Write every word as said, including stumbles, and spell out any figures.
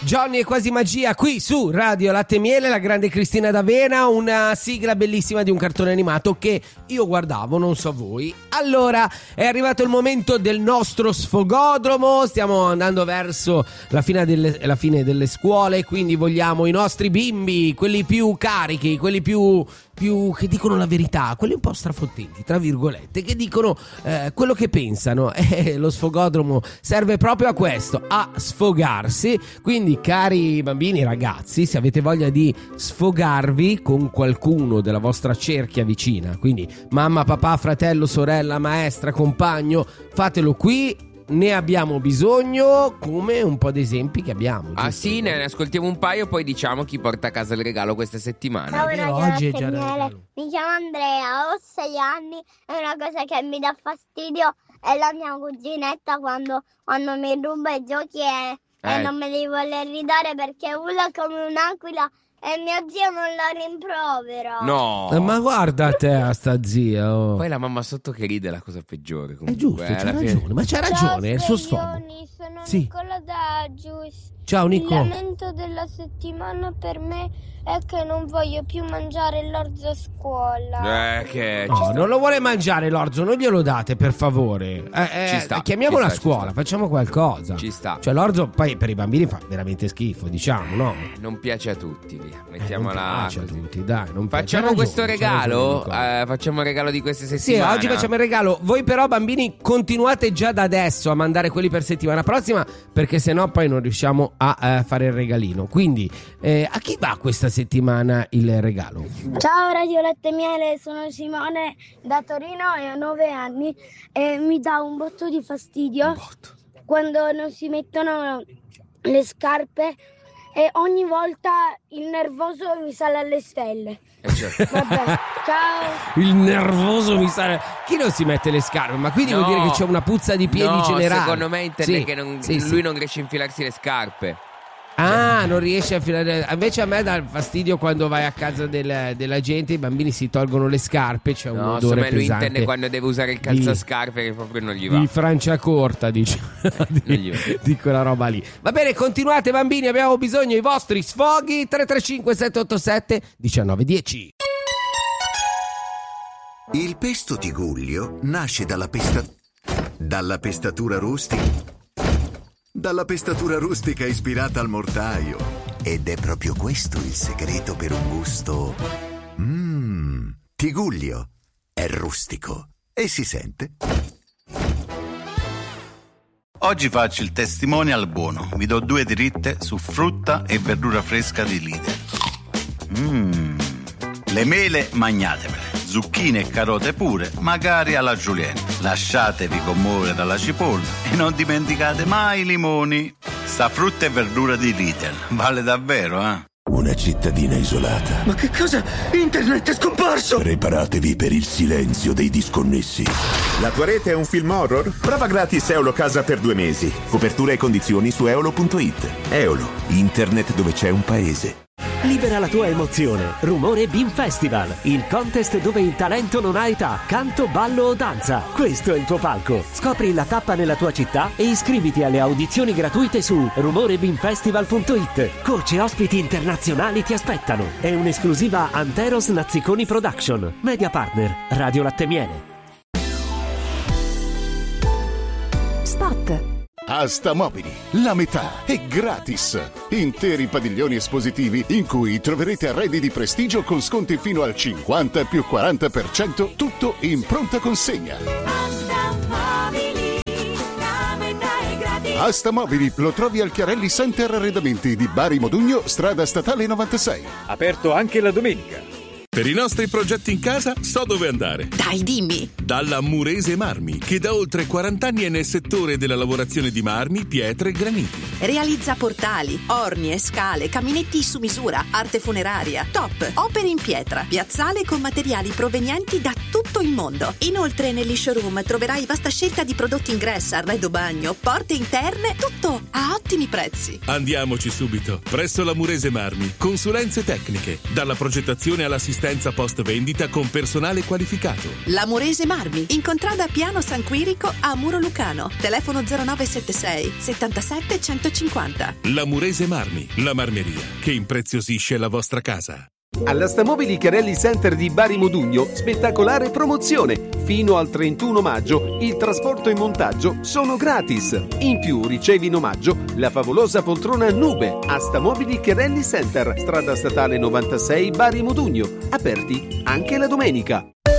Johnny e Quasi Magia qui su Radio Latte e Miele, la grande Cristina D'Avena, una sigla bellissima di un cartone animato che io guardavo, non so voi. Allora, è arrivato il momento del nostro sfogodromo, stiamo andando verso la fine delle, la fine delle scuole, quindi vogliamo i nostri bimbi, quelli più carichi, quelli più... più che dicono la verità, quelli un po' strafottenti, tra virgolette, che dicono eh, quello che pensano. E lo sfogodromo serve proprio a questo, a sfogarsi. Quindi, cari bambini, ragazzi, se avete voglia di sfogarvi con qualcuno della vostra cerchia vicina, quindi mamma, papà, fratello, sorella, maestra, compagno, fatelo qui. Ne abbiamo bisogno, come un po' di esempi che abbiamo. Ah sì, ne ascoltiamo un paio, poi diciamo chi porta a casa il regalo questa settimana. Ciao, Però oggi è già regalo. Mi chiamo Andrea, ho sei anni e una cosa che mi dà fastidio è la mia cuginetta quando, quando mi ruba i giochi e, Eh. e non me li vuole ridare perché urla come un'aquila e mio zio non la rimprovera. No, Eh, ma guarda te a sta zia, oh. poi la mamma sotto che ride è la cosa peggiore comunque. È giusto, eh, c'ha alla fine- ragione, ma c'ha ragione, è il suo sfogo. Sveglioni, sono Sì. Nicola da Gius. Ciao Il Nico. lamento della settimana per me è che non voglio più mangiare l'orzo a scuola. Eh, che ci No, sta. non lo vuole mangiare l'orzo, non glielo date per favore. Eh, eh, Ci sta, chiamiamola ci a sta, ci scuola, sta. facciamo qualcosa. Ci sta. Cioè l'orzo poi per i bambini fa veramente schifo, diciamo, no? Non piace a tutti, via. Eh, non Mettiamola piace a così. tutti, dai, non piace. Facciamo C'ha questo ragione, c'ha regalo? ragione, Eh, facciamo il regalo di questa Sì, settimana. oggi facciamo il regalo. Voi però bambini continuate già da adesso a mandare quelli per settimana prossima, perché sennò poi non riusciamo a eh, fare il regalino. Quindi eh, a chi va questa settimana il regalo? Ciao Radio Latte e Miele, sono Simone da Torino e ho nove anni e mi dà un botto di fastidio quando non si mettono le scarpe e ogni volta il nervoso mi sale alle stelle. Eh, certo. Vabbè, ciao. Il nervoso mi sale. Chi non si mette le scarpe? Ma qui devo No. dire che c'è una puzza di piedi No, generale. secondo me intende Sì, che non- sì, lui sì. non riesce a infilarsi le scarpe. Ah, non riesce a filare. Invece a me dà fastidio quando vai a casa del- della gente, i bambini si tolgono le scarpe, c'è un No, odore insomma lui pesante intende quando deve usare il calzascarpe che proprio non gli va. di Franciacorta, diciamo, non gli di, va. di quella roba lì. Va bene, continuate bambini, abbiamo bisogno dei vostri sfoghi. Tre tre cinque sette otto sette uno nove uno zero. Il pesto Tigullio nasce dalla pesta... dalla pestatura rustica... dalla pestatura rustica ispirata al mortaio. Ed è proprio questo il segreto per un gusto... Mmm... Tigullio è rustico e si sente. Oggi faccio il testimonial buono. Vi do due dritte su frutta e verdura fresca di Lidl. Mmm... Le mele magnatevele, zucchine e carote pure, magari alla julienne. Lasciatevi commuovere dalla cipolla e non dimenticate mai i limoni. Sta frutta e verdura di Lidl vale davvero, eh? Una cittadina isolata. Ma che cosa? Internet è scomparso! Preparatevi per il silenzio dei disconnessi. La tua rete è un film horror? Prova gratis Eolo Casa per due mesi. Copertura e condizioni su eolo punto it. Eolo, internet dove c'è un paese. Libera la tua emozione. Rumore Beam Festival, il contest dove il talento non ha età, canto, ballo o danza. Questo è il tuo palco. Scopri la tappa nella tua città e iscriviti alle audizioni gratuite su rumore beam festival punto it. Coach e ospiti internazionali ti aspettano. È un'esclusiva Anteros Nazziconi Production. Media partner Radio Latte e Miele. Spot. Asta Mobili, la metà è gratis. Interi padiglioni espositivi in cui troverete arredi di prestigio con sconti fino al cinquanta più quaranta per cento, tutto in pronta consegna. Asta Mobili, la metà è gratis. Asta Mobili lo trovi al Chiarelli Center Arredamenti di Bari Modugno, strada statale novantasei. Aperto anche la domenica. Per i nostri progetti in casa so dove andare. Dai, dimmi. Dalla Murese Marmi, che da oltre quaranta anni è nel settore della lavorazione di marmi, pietre e graniti. Realizza portali, orni e scale, caminetti su misura, arte funeraria, top, opere in pietra, piazzale con materiali provenienti da tutto il mondo. Inoltre negli showroom troverai vasta scelta di prodotti ingresso, arredo bagno, porte interne, tutto a ottimi prezzi. Andiamoci subito. Presso la Murese Marmi, consulenze tecniche, dalla progettazione all'assistenza post vendita con personale qualificato. La Murese Marmi, in contrada Piano San Quirico a Muro Lucano. Telefono zero nove sette sei settantasette centocinque. cinquanta. Lamurese Marmi, la marmeria che impreziosisce la vostra casa. Alla Stamobili Chiarelli Center di Bari Modugno, spettacolare promozione. Fino al trentuno maggio il trasporto e montaggio sono gratis. In più ricevi in omaggio la favolosa poltrona Nube a Stamobili Chiarelli Center, strada statale novantasei Bari Modugno, aperti anche la domenica.